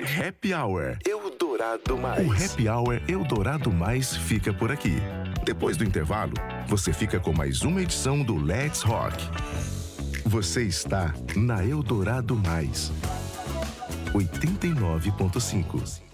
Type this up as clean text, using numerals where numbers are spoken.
Happy Hour. Eldorado Mais. O Happy Hour Eldorado Mais fica por aqui. Depois do intervalo, você fica com mais uma edição do Let's Rock. Você está na Eldorado Mais 89.5.